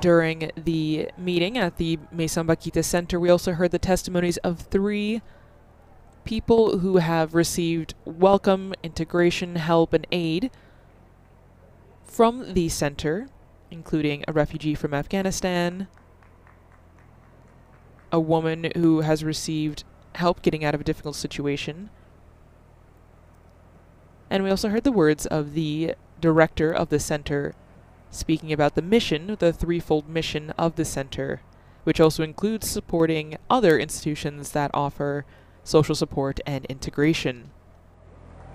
During the meeting at the Maison Bakita Center, we also heard the testimonies of 3 people who have received welcome, integration, help, and aid from the center, including a refugee from Afghanistan, a woman who has received help getting out of a difficult situation. And we also heard the words of the director of the center speaking about the mission, the threefold mission of the center, which also includes supporting other institutions that offer social support and integration.